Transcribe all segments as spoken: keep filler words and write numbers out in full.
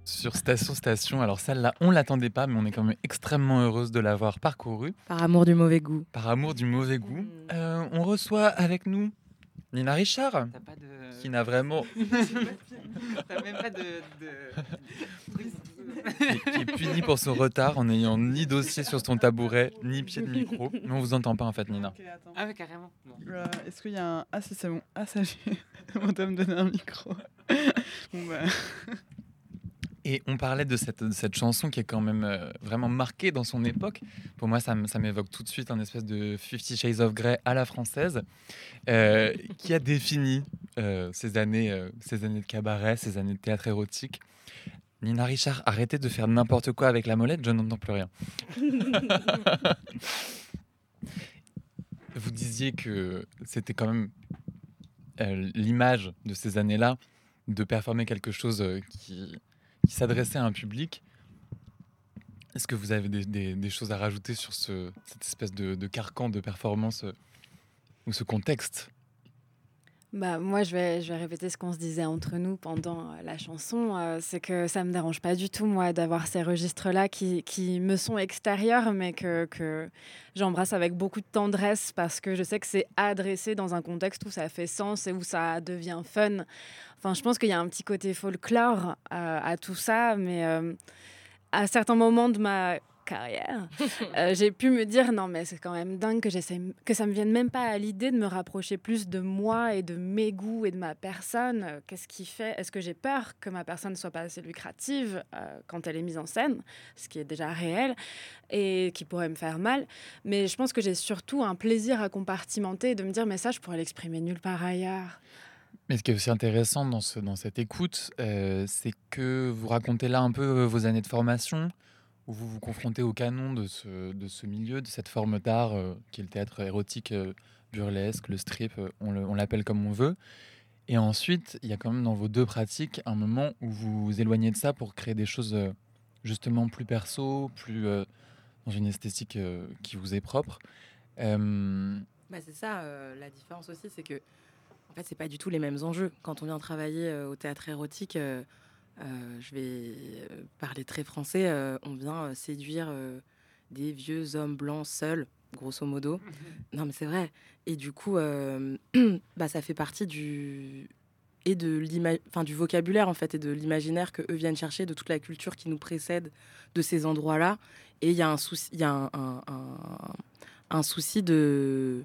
sur Station Station. Alors celle-là, on l'attendait pas, mais on est quand même extrêmement heureuse de l'avoir parcourue. Par amour du mauvais goût. Par amour du mauvais goût. Mmh. Euh, on reçoit avec nous Nina Richard, T'as pas de. qui n'a vraiment... T'as même pas de. de... qui, qui est punie pour son retard en n'ayant ni dossier sur son tabouret, ni pied de micro. Mais on vous entend pas en fait, Nina. Ok, attends. Ah, ouais, carrément. Bon. Euh, Est-ce qu'il y a un. Ah, si, c'est bon. Ah, ça, j'ai. On doit me donner un micro. Bon, bah. Et on parlait de cette, de cette chanson qui est quand même euh, vraiment marquée dans son époque. Pour moi, ça, m- ça m'évoque tout de suite un espèce de Fifty Shades of Grey à la française, euh, qui a défini euh, ces, années, euh, ces années de cabaret, ces années de théâtre érotique. Nina Richard, arrêtez de faire n'importe quoi avec la molette, je n'entends plus rien. Vous disiez que c'était quand même euh, l'image de ces années-là, de performer quelque chose euh, qui, qui s'adressait à un public. Est-ce que vous avez des, des- des choses à rajouter sur ce, cette espèce de, de carcan de performance euh, ou ce contexte? Bah, moi, je vais, je vais répéter ce qu'on se disait entre nous pendant euh, la chanson. Euh, c'est que ça me dérange pas du tout, moi, d'avoir ces registres-là qui, qui me sont extérieurs, mais que, que j'embrasse avec beaucoup de tendresse parce que je sais que c'est adressé dans un contexte où ça fait sens et où ça devient fun. Enfin, je pense qu'il y a un petit côté folklore euh, à tout ça, mais euh, à certains moments de ma carrière, euh, j'ai pu me dire non mais c'est quand même dingue que j'essaie que ça me vienne même pas à l'idée de me rapprocher plus de moi et de mes goûts et de ma personne. Euh, Qu'est-ce qui fait? Est-ce que j'ai peur que ma personne soit pas assez lucrative euh, quand elle est mise en scène, ce qui est déjà réel et qui pourrait me faire mal. Mais je pense que j'ai surtout un plaisir à compartimenter et de me dire mais ça je pourrais l'exprimer nulle part ailleurs. Mais ce qui est aussi intéressant dans, ce, dans cette écoute, euh, c'est que vous racontez là un peu euh, vos années de formation, où vous vous confrontez au canon de ce, de ce milieu, de cette forme d'art euh, qui est le théâtre érotique euh, burlesque, le strip, euh, on le- on l'appelle comme on veut. Et ensuite, il y a quand même dans vos deux pratiques un moment où vous vous éloignez de ça pour créer des choses euh, justement plus perso, plus euh, dans une esthétique euh, qui vous est propre. Euh, Bah, c'est ça, euh, la différence aussi, c'est que en fait, c'est pas du tout les mêmes enjeux. Quand on vient travailler euh, au théâtre érotique, euh, euh, je vais euh, parler très français, euh, on vient euh, séduire euh, des vieux hommes blancs seuls, grosso modo. Non, mais c'est vrai. Et du coup, euh, bah, ça fait partie du et de l'ima- enfin, du vocabulaire en fait et de l'imaginaire que eux viennent chercher, de toute la culture qui nous précède de ces endroits-là. Et il y a un souci, il y a un, un- un- un souci de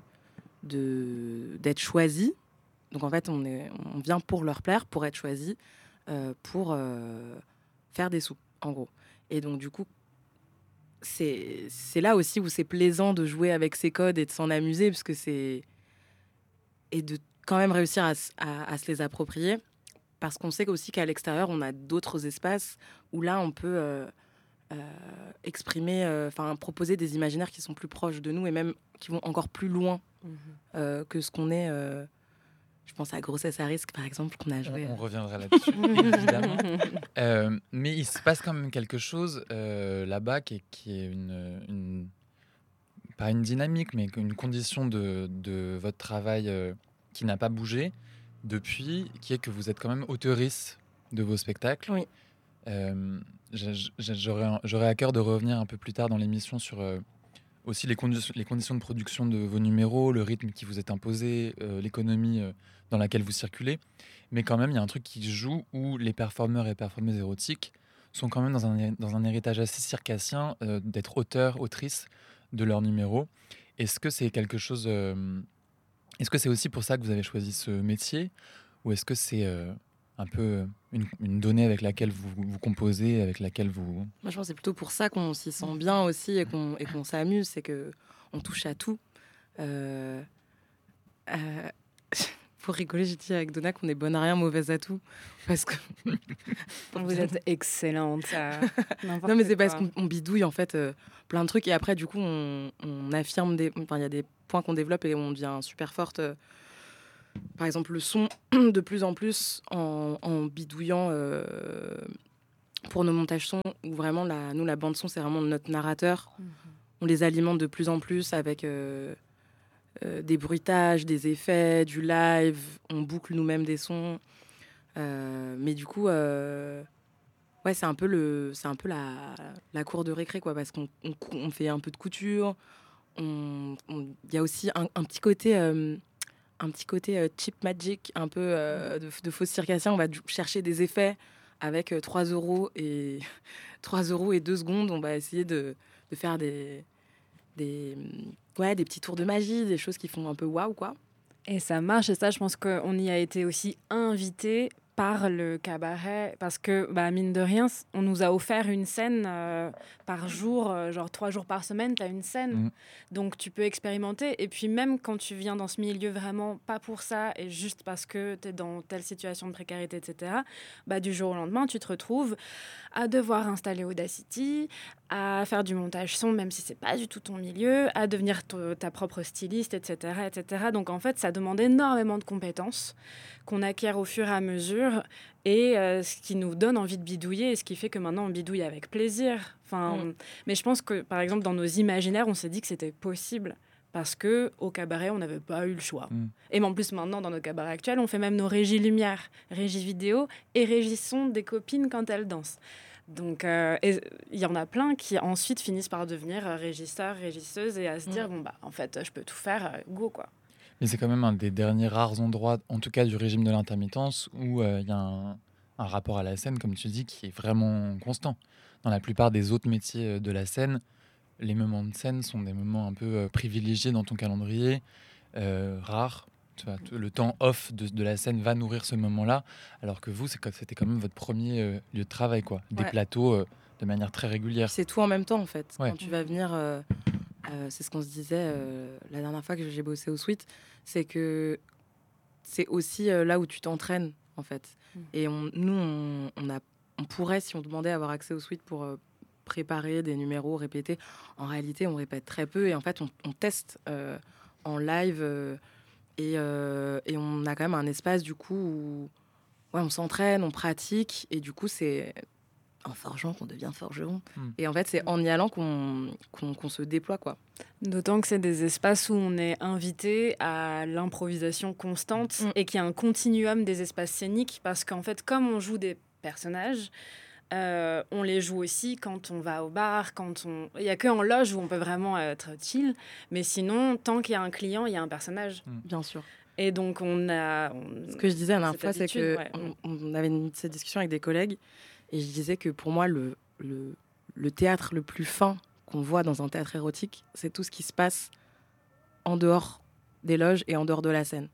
de d'être choisi. Donc en fait, on est on vient pour leur plaire, pour être choisi, euh, pour euh, faire des sous, en gros. Et donc du coup, c'est c'est là aussi où c'est plaisant de jouer avec ces codes et de s'en amuser, parce que c'est et de quand même réussir à, s- à- à se les approprier, parce qu'on sait aussi qu'à l'extérieur, on a d'autres espaces où là, on peut euh, euh, exprimer, euh, enfin proposer des imaginaires qui sont plus proches de nous et même qui vont encore plus loin euh, que ce qu'on est. euh, je pense à Grossesse à risque, par exemple, qu'on a on, joué. on reviendra là-dessus, évidemment. Euh, mais il se passe quand même quelque chose euh, là-bas qui est, qui est une, une- pas une dynamique, mais une condition de, de votre travail euh, qui n'a pas bougé depuis, qui est que vous êtes quand même auteurice de vos spectacles. Oui. Euh, j'ai- j'ai- J'aurais j'aurais à cœur de revenir un peu plus tard dans l'émission sur euh, aussi les, condi- les conditions de production de vos numéros, le rythme qui vous est imposé, euh, l'économie euh, dans laquelle vous circulez. Mais quand même, il y a un truc qui se joue où les performeurs et performeuses érotiques sont quand même dans un, dans un héritage assez circassien euh, d'être auteurs, autrices de leurs numéros. Est-ce que c'est quelque chose... euh, est-ce que c'est aussi pour ça que vous avez choisi ce métier? Ou est-ce que c'est euh, un peu une, une donnée avec laquelle vous, vous composez, avec laquelle vous... Moi, je pense que c'est plutôt pour ça qu'on s'y sent bien aussi et qu'on et qu'on s'amuse, c'est que on touche à tout. Euh, euh, pour rigoler, j'ai dit avec Donna qu'on est bonne à rien, mauvaise à tout, parce que Vous êtes excellente. euh, n'importe non, mais c'est parce quoi. qu'on on bidouille en fait euh, plein de trucs et après du coup on, on affirme des, enfin il y a des points qu'on développe et on devient super forte. euh, Par exemple, le son de plus en plus en, en bidouillant. euh, pour nos montages son, où vraiment, la, nous, la bande-son, c'est vraiment notre narrateur. Mhm. On les alimente de plus en plus avec euh, euh, des bruitages, des effets, du live. On boucle nous-mêmes des sons. Euh, mais du coup, euh, Ouais, c'est un peu, le, c'est un peu la, la cour de récré, quoi, parce qu'on on, cou- on fait un peu de couture. On- on- Il y a aussi un, un petit côté, euh, un petit côté euh, cheap magic, un peu euh, de, de faux circassien. On va du- chercher des effets avec euh, trois euros et trois euros et deux secondes. On va essayer de, de faire des, des, ouais, des petits tours de magie, des choses qui font un peu waouh, quoi. Et ça marche, et ça, je pense qu'on y a été aussi invité par le cabaret, parce que, bah, mine de rien, c- on nous a offert une scène euh, par jour, euh, genre trois jours par semaine, tu as une scène. Mhm. Donc tu peux expérimenter. Et puis même quand tu viens dans ce milieu vraiment pas pour ça, et juste parce que tu es dans telle situation de précarité, et cetera, bah, du jour au lendemain, tu te retrouves à devoir installer Audacity, à faire du montage son, même si c'est pas du tout ton milieu, à devenir to- ta propre styliste, et cetera, et cetera. Donc en fait, ça demande énormément de compétences qu'on acquiert au fur et à mesure, et euh, ce qui nous donne envie de bidouiller, et ce qui fait que maintenant on bidouille avec plaisir. Enfin, Mm. mais je pense que par exemple dans nos imaginaires, on s'est dit que c'était possible. Parce que au cabaret, on n'avait pas eu le choix. Mm. Et en plus, maintenant, dans nos cabarets actuels, on fait même nos régies lumière, régies vidéo et régies son des copines quand elles dansent. Donc, euh, et il y en a plein qui ensuite finissent par devenir euh, régisseurs, régisseuses et à se dire, Mm. bon, bah, en fait, je peux tout faire, euh, go, quoi. Mais c'est quand même un des derniers rares endroits, en tout cas du régime de l'intermittence, où euh, il y a un, un rapport à la scène, comme tu dis, qui est vraiment constant. Dans la plupart des autres métiers euh, de la scène, les moments de scène sont des moments un peu euh, privilégiés dans ton calendrier, euh, rares. Tu vois, t- le temps off de, de la scène va nourrir ce moment-là, alors que vous, c'est que- c'était quand même votre premier euh, lieu de travail, quoi. Des Ouais. plateaux euh, de manière très Puis régulière. c'est tout en même temps, en fait. Ouais. Quand tu vas venir, euh, euh, c'est ce qu'on se disait euh, la dernière fois que j'ai bossé au Sweet, c'est que c'est aussi euh, là où tu t'entraînes, en fait. Mm. Et on, nous, on, on, a, on pourrait, si on demandait, avoir accès au Sweet pour euh, préparer des numéros, répéter. En réalité, on répète très peu et en fait, on, on teste euh, en live euh, et, euh, et on a quand même un espace, du coup, où ouais, on s'entraîne, on pratique et du coup, c'est en forgeant qu'on devient forgeron. Mm. Et en fait, c'est en y allant qu'on qu'on qu'on se déploie, quoi. D'autant que c'est des espaces où on est invité à l'improvisation constante Mm. et qu'il y a un continuum des espaces scéniques parce qu'en fait, comme on joue des personnages, euh, on les joue aussi quand on va au bar, quand on... Il n'y a qu'en loge où on peut vraiment être chill, mais sinon, tant qu'il y a un client, il y a un personnage. Bien sûr. Et donc, on a... on- Ce que je disais la dernière Cette fois, c'est habitude, que ouais. on, on avait une, cette discussion avec des collègues et je disais que pour moi, le, le, le théâtre le plus fin qu'on voit dans un théâtre érotique, c'est tout ce qui se passe en dehors des loges et en dehors de la scène.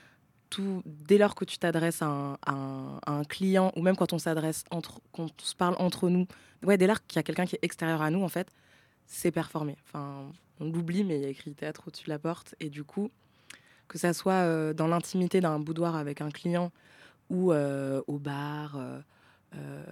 Tout, dès lors que tu t'adresses à un, à un- à un client ou même quand on s'adresse entre, quand on se parle entre nous, ouais, dès lors qu'il y a quelqu'un qui est extérieur à nous, en fait, c'est performé. Enfin, on l'oublie, mais il y a écrit théâtre au-dessus de la porte et du coup, que ça soit euh, dans l'intimité d'un boudoir avec un client ou euh, au bar, euh, euh,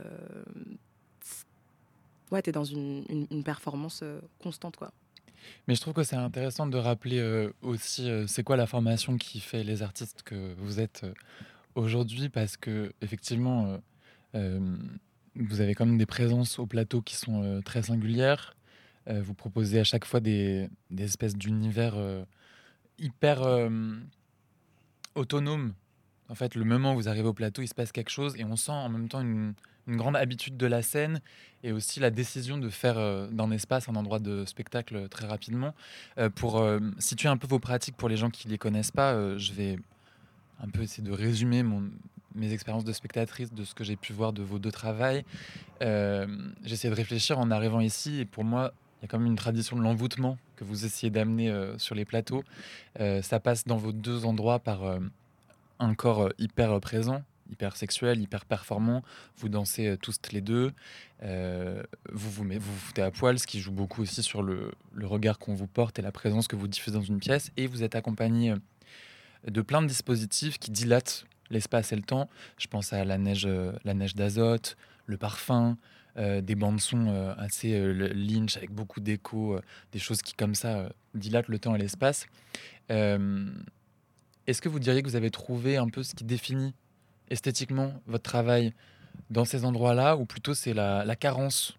ouais, t'es dans une, une, une performance euh, constante, quoi. Mais je trouve que c'est intéressant de rappeler euh, aussi euh, c'est quoi la formation qui fait les artistes que vous êtes euh, aujourd'hui, parce que effectivement euh, euh, vous avez quand même des présences au plateau qui sont euh, très singulières. Euh, vous proposez à chaque fois des, des espèces d'univers euh, hyper euh, autonomes. En fait, le moment où vous arrivez au plateau, il se passe quelque chose et on sent en même temps une, une grande habitude de la scène et aussi la décision de faire euh, d'un espace un endroit de spectacle très rapidement. Euh, pour euh, situer un peu vos pratiques pour les gens qui ne les connaissent pas, euh, je vais un peu essayer de résumer mon, mes expériences de spectatrice, de ce que j'ai pu voir de vos deux travails. Euh, j'ai essayé de réfléchir en arrivant ici et pour moi, il y a quand même une tradition de l'envoûtement que vous essayez d'amener euh, sur les plateaux. Euh, ça passe dans vos deux endroits par euh, un corps euh, hyper euh, présent, hyper sexuel, hyper performant. Vous dansez euh, tous les deux. Euh, vous, vous met- vous vous foutez à poil, ce qui joue beaucoup aussi sur le, le regard qu'on vous porte et la présence que vous diffusez dans une pièce. Et vous êtes accompagné euh, de plein de dispositifs qui dilatent l'espace et le temps. Je pense à la neige, euh, la neige d'azote, le parfum, euh, des bandes son euh, assez euh, le- Lynch avec beaucoup d'écho, euh, des choses qui comme ça euh, dilatent le temps et l'espace. Euh, Est-ce que vous diriez que vous avez trouvé un peu ce qui définit esthétiquement votre travail dans ces endroits-là, ou plutôt c'est la, la carence